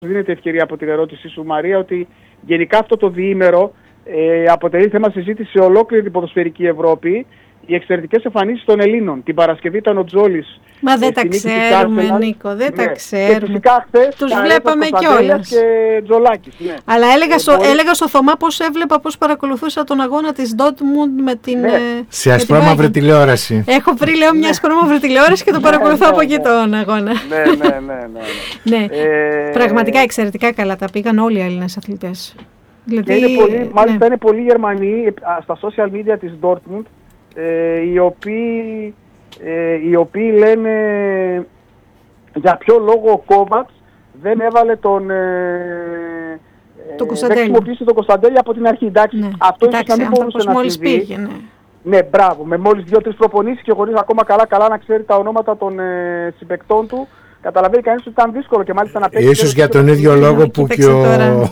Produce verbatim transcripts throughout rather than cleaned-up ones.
δίνεται ευκαιρία από την ερώτησή σου, Μαρία, ότι γενικά αυτό το διήμερο ε, αποτελεί θέμα συζήτηση σε ολόκληρη την ποδοσφαιρική Ευρώπη. Οι εξαιρετικές εμφανίσεις των Ελλήνων. Την Παρασκευή ήταν ο Τζόλης. Μα δεν τα ξέρουμε, Νίκο, δεν ναι. τα ξέρουμε. Και φυσικά χθες τους βλέπαμε κιόλας. Και Τζολάκης, ναι. Αλλά έλεγα, ε, στο, μπορεί... έλεγα στο Θωμά πώς έβλεπα, πώς παρακολουθούσα τον αγώνα της Dortmund με την. Ναι. Ε, σε ασπρόμαυρη τηλεόραση. Έχω βρει, λέω, μια ασπρόμαυρη τηλεόραση και τον παρακολουθώ από εκεί τον αγώνα. Ναι, ναι, ναι. ναι, ναι. Ε... Πραγματικά εξαιρετικά καλά τα πήγαν όλοι οι Έλληνες αθλητές. Δηλαδή, είναι πολύ, μάλιστα ναι. είναι πολλοί Γερμανοί στα social media της Dortmund. Ε, οι, οποίοι, ε, οι οποίοι λένε για ποιο λόγο ο Κόβατς δεν έβαλε τον ε, το ε, δεν χρησιμοποιήσει τον Κωνσταντέλη από την αρχή. Εντάξει, ναι. αυτό ίσως να μην μπορούσε να μόλις συμβεί. Πήγε, ναι. ναι, μπράβο, με μόλις δύο-τρεις προπονήσεις και χωρίς ακόμα καλά-καλά να ξέρει τα ονόματα των ε, συμπαικτών του. Καταλαβαίνει κανείς ότι ήταν δύσκολο και μάλιστα να παίξει. Ίσως για τον ίδιο λόγο που και ο,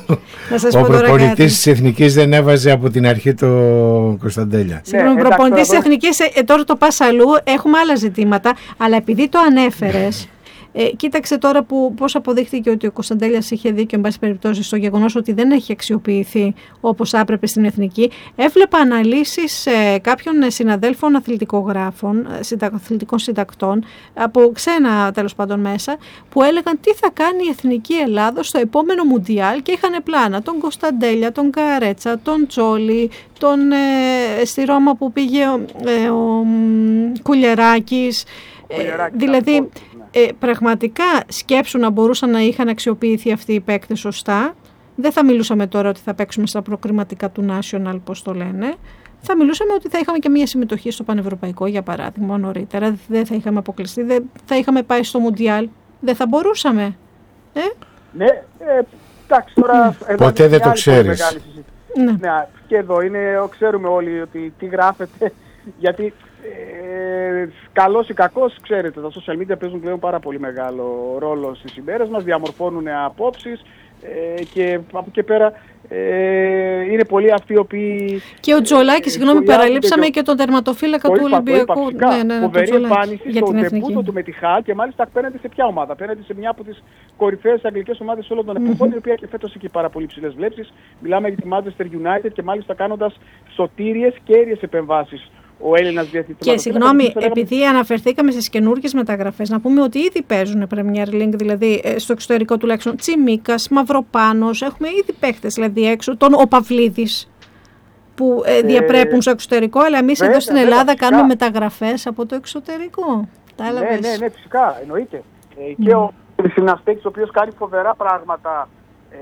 ο προπονητής της Εθνικής δεν έβαζε από την αρχή το Κωνσταντέλια. Συγγνώμη, ναι, προπονητής της Εθνικής, ε, τώρα το πας αλλού, έχουμε άλλα ζητήματα, αλλά επειδή το ανέφερες, Ε, κοίταξε τώρα που, πώς αποδείχθηκε ότι ο Κωνσταντέλιας είχε δίκιο, εν πάση περιπτώσει, στο γεγονός ότι δεν έχει αξιοποιηθεί όπως έπρεπε στην Εθνική. Έβλεπα αναλύσεις ε, κάποιων συναδέλφων αθλητικογράφων, συντα, αθλητικών συντακτών, από ξένα τέλος πάντων μέσα, που έλεγαν τι θα κάνει η Εθνική Ελλάδος στο επόμενο Μουντιάλ και είχαν πλάνα τον Κωνσταντέλια, τον Καρέτσα, τον Τσόλι, τον, ε, στη Ρώμα που πήγε ε, ο Κουλιεράκης. Ε, δηλαδή, ε, πραγματικά σκέψου να μπορούσαν να είχαν αξιοποιηθεί αυτοί οι παίκτες σωστά. Δεν θα μιλούσαμε τώρα ότι θα παίξουμε στα προκριματικά του National, πώς το λένε. Θα μιλούσαμε ότι θα είχαμε και μια συμμετοχή στο Πανευρωπαϊκό, για παράδειγμα, νωρίτερα. Δεν θα είχαμε αποκλειστεί, δεν θα είχαμε πάει στο Μουντιάλ. Δεν θα μπορούσαμε. Ε? Ναι, ε, εντάξει, τώρα... Mm. Ποτέ δεν το ξέρεις. Ναι. ναι, και εδώ είναι, ξέρουμε όλοι ότι τι γράφεται, γιατί... Ε, καλός ή κακός, ξέρετε, τα social media παίζουν πλέον πάρα πολύ μεγάλο ρόλο στις ημέρες μας, διαμορφώνουν απόψεις ε, και από εκεί πέρα ε, είναι πολλοί αυτοί οι οποίοι... Και ο Τζολάκης, ε, συγγνώμη, παραλείψαμε και, και τον τερματοφύλακα του Ολυμπιακού. Ναι, ναι, ναι, φοβερή εμφάνιση στο ντεμπούτο του με τη Χάλ και μάλιστα απέναντι σε ποια ομάδα? Απέναντι σε μια από τις κορυφαίες αγγλικές ομάδες όλων των εποχών, mm-hmm. η οποία και φέτος έχει πάρα πολύ ψηλές βλέψεις. Μιλάμε για τη Manchester United και μάλιστα κάνοντας σωτήριες κέρυες επεμβάσεις. Ο Έλληνας διαθέτης. Και συγγνώμη, επειδή αναφερθήκαμε στις καινούργιες μεταγραφές, να πούμε ότι ήδη παίζουν Premier League, δηλαδή στο εξωτερικό τουλάχιστον. Τσιμίκας, Μαυροπάνος, έχουμε ήδη παίχτες δηλαδή έξω. Τον ο Παυλίδης που ε, διαπρέπουν ε, στο εξωτερικό, αλλά εμείς εδώ στην Ελλάδα βέβαια, κάνουμε μεταγραφές από το εξωτερικό. Τα ναι, ναι, ναι, φυσικά, εννοείται. Ε, mm. Και ο Συναστέκης, ο οποίος κάνει φοβερά πράγματα.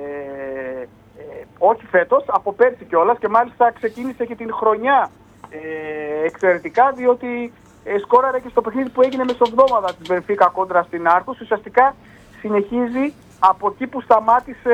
Ε, ε, όχι φέτος, από πέρσι κιόλας και μάλιστα ξεκίνησε και την χρονιά. Ε, εξαιρετικά, διότι ε, σκόραρε και στο παιχνίδι που έγινε μεσοβδόμαδα της Μπενφίκα κόντρα στην Άρκος. Ουσιαστικά συνεχίζει από εκεί που σταμάτησε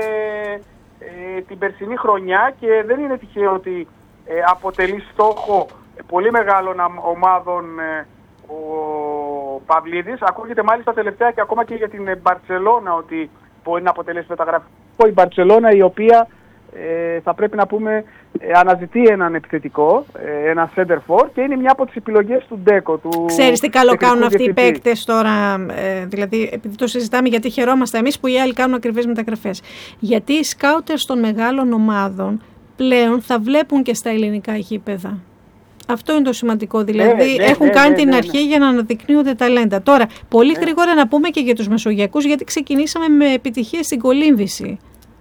ε, την περσινή χρονιά και δεν είναι τυχαίο ότι ε, αποτελεί στόχο ε, πολύ μεγάλων ομάδων ε, ο Παυλίδης. Ακούγεται μάλιστα τελευταία και ακόμα και για την Μπαρτσελώνα ότι μπορεί να αποτελέσει μεταγραφή. Η Μπαρτσελώνα, η οποία Ε, θα πρέπει να πούμε ε, αναζητεί έναν επιθετικό, ε, ένα center for και είναι μια από τις επιλογές του Ντέκο. Του Ξέρεις τι καλό κάνουν αυτοί οι παίκτες τώρα, ε, δηλαδή επειδή το συζητάμε, γιατί χαιρόμαστε εμείς που οι άλλοι κάνουν ακριβές μεταγραφές. Γιατί οι σκάουτερς των μεγάλων ομάδων πλέον θα βλέπουν και στα ελληνικά γήπεδα. Αυτό είναι το σημαντικό, δηλαδή ναι, ναι, έχουν ναι, κάνει ναι, την ναι, ναι. αρχή για να αναδεικνύονται ταλέντα. Τώρα, πολύ ναι. γρήγορα να πούμε και για τους μεσογειακούς, γιατί ξεκινήσαμε με επιτυχία στην κολύμβηση.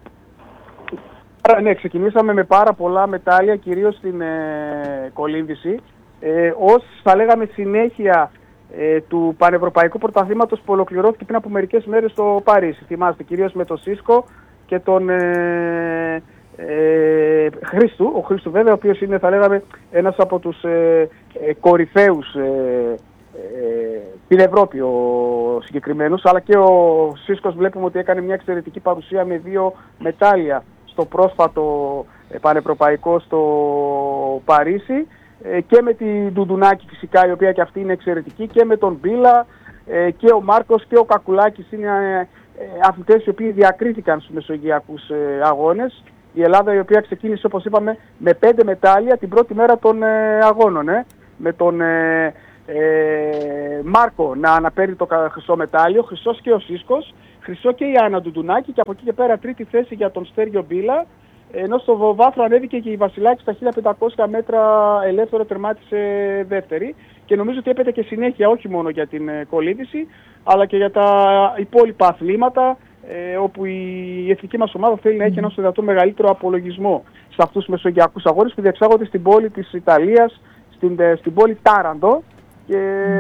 Ναι, ξεκινήσαμε με πάρα πολλά μετάλλια, κυρίως στην ε, κολύμβηση, ε, ως θα λέγαμε συνέχεια ε, του Πανευρωπαϊκού Πρωταθλήματος που ολοκληρώθηκε πριν από μερικές μέρες στο Παρίσι. Θυμάστε, κυρίως με τον Σίσκο και τον ε, ε, Χρήστου, ο Χρήστου βέβαια, ο οποίος είναι θα λέγαμε ένας από τους ε, ε, κορυφαίους ε, ε, στην Ευρώπη ο συγκεκριμένος, αλλά και ο Σίσκος βλέπουμε ότι έκανε μια εξαιρετική παρουσία με δύο μετάλλια στο πρόσφατο ε, πανευρωπαϊκό στο Παρίσι ε, και με την Ντουντουνάκη φυσικά, η οποία και αυτή είναι εξαιρετική, και με τον Μπίλα ε, και ο Μάρκος και ο Κακουλάκης είναι ε, ε, αθλητές οι οποίοι διακρίθηκαν στους μεσογειακούς ε, αγώνες. Η Ελλάδα, η οποία ξεκίνησε όπως είπαμε με πέντε μετάλλια την πρώτη μέρα των ε, αγώνων, ε, με τον ε, ε, Μάρκο να αναπαίρνει το χρυσό μετάλλιο, χρυσός και ο Σίσκος, χρυσό και η Άννα Ντουντουνάκη και από εκεί και πέρα τρίτη θέση για τον Στέργιο Μπίλα, ενώ στο βάθρο ανέβηκε και η Βασιλάκη στα χίλια πεντακόσια μέτρα ελεύθερο, τερμάτισε δεύτερη και νομίζω ότι έπεται και συνέχεια όχι μόνο για την κολύμβηση αλλά και για τα υπόλοιπα αθλήματα, ε, όπου η εθνική μας ομάδα θέλει να έχει ένα στο δυνατό μεγαλύτερο απολογισμό σε αυτούς τους μεσογειακούς αγώνες που διεξάγονται στην πόλη της Ιταλίας, στην, στην πόλη Τάραντο, και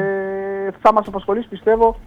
θα μας απασχολήσει πιστεύω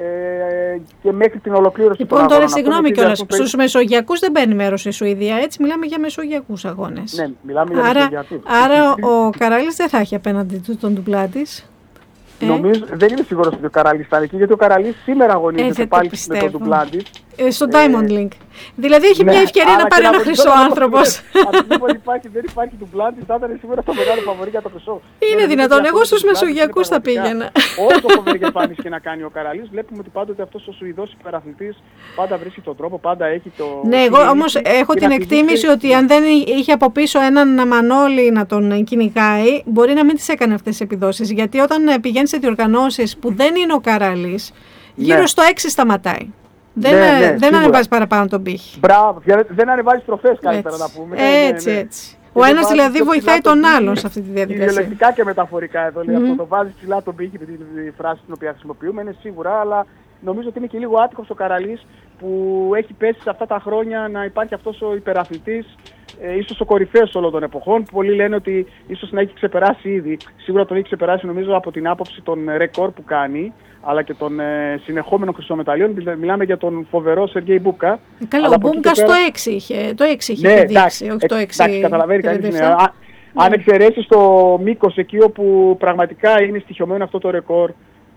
ε, και μέχρι την ολοκλήρωση λοιπόν, των αγώνων. Λοιπόν, τώρα συγγνώμη κιόλας, στους περί... μεσογειακούς δεν παίρνει μέρος η Σουηδία, έτσι μιλάμε για μεσογειακούς αγώνες. Ναι, μιλάμε για άρα, μεσογειακούς. Άρα ο Καράλης δεν θα έχει απέναντι του τον ντουμπλάτης. Ε? Νομίζω, δεν είμαι σίγουρος ότι ο Καράλης θα είναι εκεί, γιατί ο Καράλης σήμερα αγωνίζεται ε, πάλι με τον ντουμπλάτη. Ε, στο Diamond Link. Δηλαδή έχει ναι, μια ευκαιρία να πάρει ένα χρυσό άνθρωπος. Αν υπάρχει, δεν υπάρχει ντουμπλάτη, θα ήταν σίγουρα το μεγάλο φαβορί για το χρυσό. Είναι δυνατόν, εγώ στους μεσογειακούς θα πήγαινα. Όσο φοβερή εμφάνιση και να κάνει ο Καράλης, βλέπουμε ότι πάντοτε αυτός ο Σουηδός υπεραθλητής πάντα βρίσκει τον τρόπο, πάντα έχει το. Ναι, εγώ όμως έχω την εκτίμηση ότι αν δεν είχε από πίσω έναν Μανώλη να τον κυνηγάει, μπορεί να μην τις έκανε αυτές τις επιδόσεις. Γιατί όταν πηγαίνει σε διοργανώσεις που δεν είναι ο Καράλης, γύρω στο έξι σταματάει. Δεν, ναι, ναι, δεν ανεβάζει παραπάνω τον πύχη. Μπράβο, δεν ανεβάζει τροφές καλύτερα να πούμε. Έτσι, ναι, ναι. έτσι. Ο ένας δηλαδή βοηθάει τον άλλον σε αυτή τη διαδικασία. Ιδιολεκτικά και μεταφορικά εδώ λέει mm. αυτό. Το βάζει ψηλά τον πύχη με τη φράση την οποία χρησιμοποιούμε, είναι σίγουρα, αλλά νομίζω ότι είναι και λίγο άτυχος ο Καραλής που έχει πέσει σε αυτά τα χρόνια να υπάρχει αυτός ο υπεραθλητής, ε, ίσως ο κορυφαίος όλων των εποχών, που πολλοί λένε ότι ίσως να έχει ξεπεράσει ήδη. Σίγουρα τον έχει ξεπεράσει νομίζω από την άποψη των ρεκόρ που κάνει, αλλά και των ε, συνεχόμενων χρυσομεταλλίων. Μιλάμε για τον φοβερό Σεργέη Μπούμπκα. Καλά, ο Μπούμπκα στο έξι είχε, το έξι είχε ναι, δείξει, όχι το έξι. Εντάξει, καταλαβαίνει κανείς. Ναι. Α, ναι. Αν εξαιρέσεις το μήκος εκεί όπου πραγματικά είναι στοιχειωμένο αυτό το ρεκόρ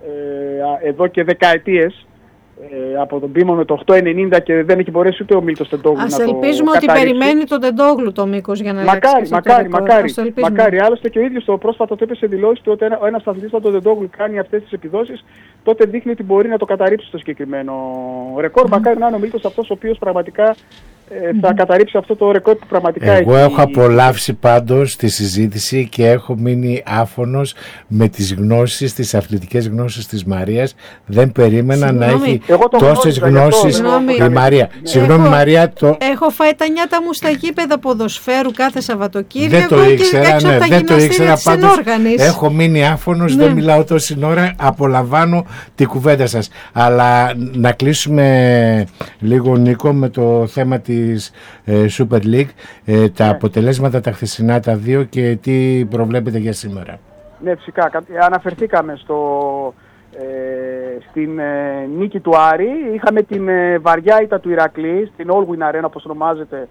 ε, εδώ και δεκαετίες, ε, από τον Πίμο με το οκτώ ενενήντα και δεν έχει μπορέσει ούτε ο Μίλτος Τεντόγλου να το καταρρύψει. Ας ελπίζουμε ότι περιμένει τον Τεντόγλου το μήκος για να μακάρι, αλλάξει μακάρι, το μακάρι, μακάρι, μακάρι. Άλλωστε και ο ίδιος το πρόσφατο το είπε σε δηλώσεις του ότι ένα, ο ένας αθλητής από τον Τεντόγλου κάνει αυτές τις επιδόσεις, τότε δείχνει ότι μπορεί να το καταρρύψει στο συγκεκριμένο ρεκόρ. Mm. Μακάρι να είναι ο Μίλτος αυτός ο οποίος πραγματικά ε, θα mm. καταρρύψει αυτό το ρεκόρ που πραγματικά Εγώ έχει... έχω απολαύσει πάντως τη συζήτηση και έχω μείνει άφωνος με τις γνώσεις, τις αθλητικές γνώσεις της Μαρίας. Δεν περίμενα Συγγνώμη. να έχει τόσες γνώσεις η Μαρία. Ναι. Συγγνώμη έχω, Μαρία. Το... Έχω φάει τα νιάτα μου στα γήπεδα ποδοσφαίρου κάθε Σαββατοκύριακο. Δεν το ήξερα, και ναι, τα δεν το ήξερα πάντως. Έχω μείνει άφωνος, ναι. δεν μιλάω τόση ώρα, απολαμβάνω τη κουβέντα σας. Αλλά να κλείσουμε λίγο, Νίκο, με το θέμα της ε, Super League, ε, τα ναι. αποτελέσματα τα χθεσινά τα δύο και τι προβλέπετε για σήμερα. Ναι, φυσικά. Αναφερθήκαμε στο, ε, στην ε, νίκη του Άρη. Είχαμε την ε, βαριά ήττα του Ηρακλή, στην All Win Arena όπως ονομάζεται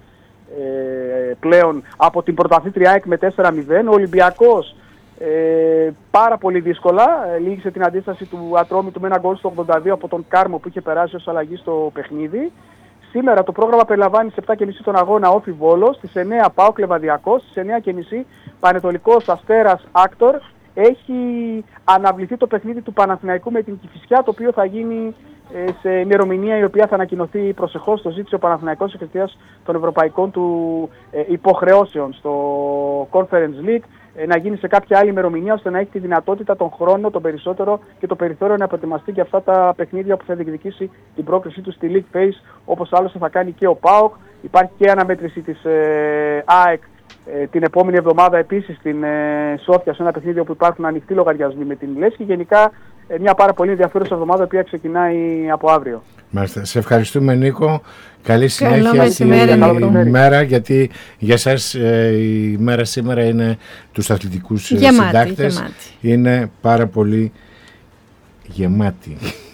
ε, πλέον, από την πρωταθλήτρια ΑΕΚ με τέσσερα μηδέν. Ο Ολυμπιακός Ε, πάρα πολύ δύσκολα ε, λύγησε την αντίσταση του Ατρόμητου με ένα γκολ στο ογδόντα δύο από τον Κάρμο που είχε περάσει ως αλλαγή στο παιχνίδι. Σήμερα το πρόγραμμα περιλαμβάνει στις επτά και μισή τον αγώνα Όφι Βόλος, στις εννιά ΠΑΟΚ Λεβαδιακός, στις εννιά και μισή Πανετολικός Αστέρας Άκτορ. Έχει αναβληθεί το παιχνίδι του Παναθηναϊκού με την Κηφισιά, το οποίο θα γίνει ε, σε ημερομηνία η οποία θα ανακοινωθεί προσεχώς. Το ζήτησε ο Παναθηναϊκός εξαιτίας των ευρωπαϊκών του ε, υποχρεώσεων στο Conference League, να γίνει σε κάποια άλλη ημερομηνία ώστε να έχει τη δυνατότητα, τον χρόνο, τον περισσότερο και το περιθώριο να προετοιμαστεί για αυτά τα παιχνίδια που θα διεκδικήσει την πρόκρισή του στη League Phase, όπως άλλωστε θα κάνει και ο ΠΑΟΚ. Υπάρχει και αναμέτρηση της ε, ΑΕΚ ε, την επόμενη εβδομάδα επίσης στην ε, Σόφια, σε ένα παιχνίδι όπου υπάρχουν ανοιχτοί λογαριασμοί με την Λέσχη. Γενικά ε, μια πάρα πολύ ενδιαφέρουσα εβδομάδα που ξεκινάει από αύριο. Μάλιστα. Σε ευχαριστούμε, Νίκο. Καλή συνέχεια η ημέρα, γιατί για σας ε, η μέρα σήμερα είναι τους αθλητικούς γεμάτη, συντάκτες. Γεμάτη. Είναι πάρα πολύ γεμάτη.